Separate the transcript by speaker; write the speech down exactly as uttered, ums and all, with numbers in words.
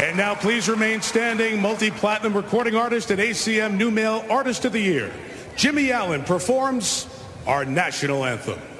Speaker 1: And now please remain standing. Multi-platinum recording artist and A C M New Male Artist of the Year, Jimmy Allen, performs our national anthem.